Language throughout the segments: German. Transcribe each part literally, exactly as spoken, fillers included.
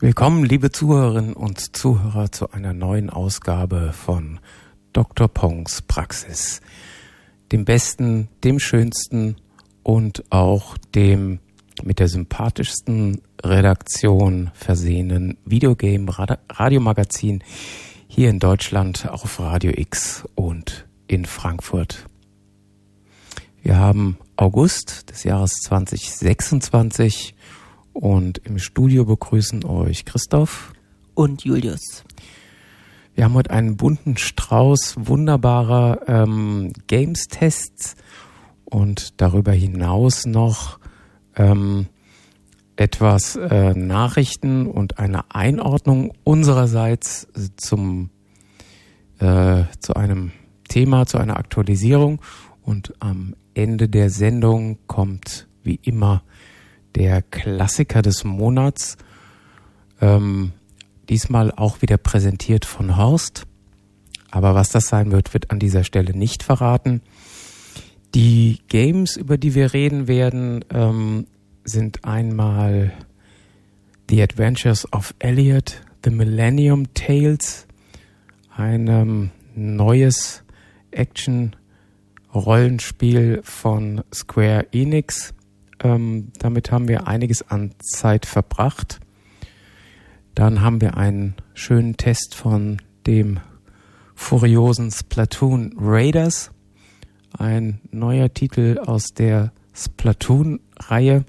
Willkommen, liebe Zuhörerinnen und Zuhörer, zu einer neuen Ausgabe von Doktor Pongs Praxis. Dem besten, dem schönsten und auch dem mit der sympathischsten Redaktion versehenen Videogame-Radiomagazin hier in Deutschland auf Radio X und in Frankfurt. Wir haben August des Jahres zwanzig sechsundzwanzig und im Studio begrüßen euch Christoph und Julius. Wir haben heute einen bunten Strauß wunderbarer ähm, Games-Tests und darüber hinaus noch ähm, etwas äh, Nachrichten und eine Einordnung unsererseits zum äh, zu einem Thema, zu einer Aktualisierung, und am Ende der Sendung kommt wie immer der Klassiker des Monats, ähm, diesmal auch wieder präsentiert von Horst, aber was das sein wird, wird an dieser Stelle nicht verraten. Die Games, über die wir reden werden, ähm, sind einmal The Adventures of Elliot, The Millennium Tales, ein ähm, neues Action-Rollenspiel von Square Enix. Ähm, damit haben wir einiges an Zeit verbracht. Dann haben wir einen schönen Test von dem furiosen Splatoon Raiders, ein neuer Titel aus der Splatoon-Reihe,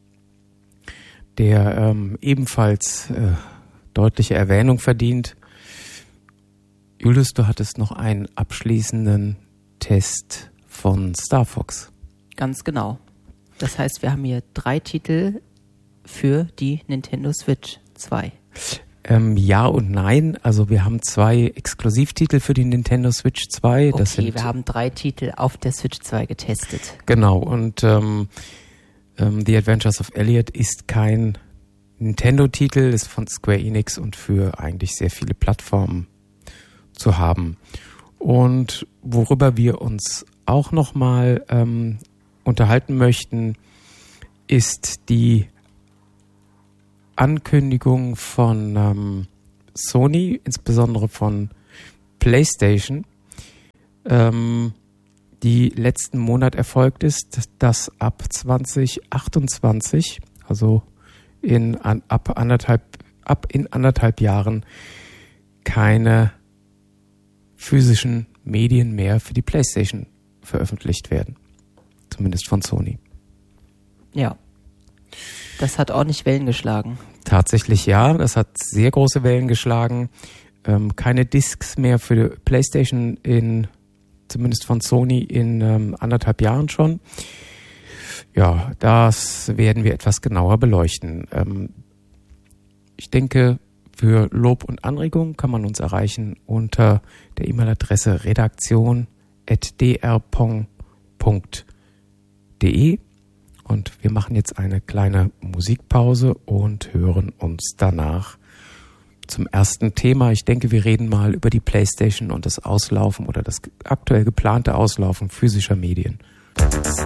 der ähm, ebenfalls äh, deutliche Erwähnung verdient. Julius, du hattest noch einen abschließenden Test von Star Fox. Ganz genau. Das heißt, wir haben hier drei Titel für die Nintendo Switch zwei. Ähm, ja und nein. Also wir haben zwei Exklusivtitel für die Nintendo Switch zwei. Okay, das sind, wir haben drei Titel auf der Switch zwei getestet. Genau, und ähm, ähm, The Adventures of Elliot ist kein Nintendo-Titel, ist von Square Enix und für eigentlich sehr viele Plattformen zu haben. Und worüber wir uns auch nochmal ähm, unterhalten möchten, ist die Ankündigung von ähm, Sony, insbesondere von PlayStation, ähm, die letzten Monat erfolgt ist, dass ab zwanzig achtundzwanzig, also in an, ab anderthalb ab in anderthalb Jahren, keine physischen Medien mehr für die PlayStation veröffentlicht werden. Zumindest von Sony. Ja, das hat ordentlich Wellen geschlagen. Tatsächlich ja, das hat sehr große Wellen geschlagen. Ähm, keine Discs mehr für die PlayStation, in, zumindest von Sony, in ähm, anderthalb Jahren schon. Ja, das werden wir etwas genauer beleuchten. Ähm, ich denke, für Lob und Anregungen kann man uns erreichen unter der E-Mail-Adresse redaktion at d r pong punkt de, und wir machen jetzt eine kleine Musikpause und hören uns danach zum ersten Thema. Ich denke, wir reden mal über die PlayStation und das Auslaufen oder das aktuell geplante Auslaufen physischer Medien.